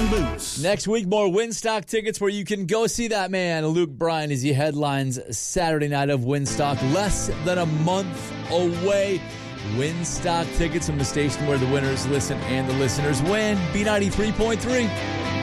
Moose. Next week, more Winstock tickets where you can go see that man, Luke Bryan, as he headlines Saturday night of Winstock. Less than a month away. Winstock tickets from the station where the winners listen and the listeners win. B93.3.